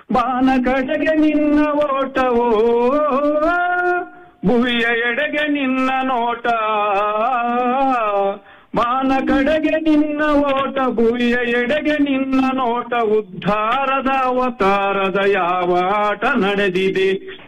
ಬಾನ ಕಡೆಗೆ ನಿನ್ನ ಓಟವೋ, ಭುವಿಯ ಎಡೆಗೆ ನಿನ್ನ ನೋಟ. ಬಾನ ಕಡೆಗೆ ನಿನ್ನ ಓಟ, ಭುವಿಯ ಎಡೆಗೆ ನಿನ್ನ ನೋಟ. ಉದ್ಧಾರದ ಅವತಾರದ ಯಾವ ಆಟ ನಡೆದಿದೆ,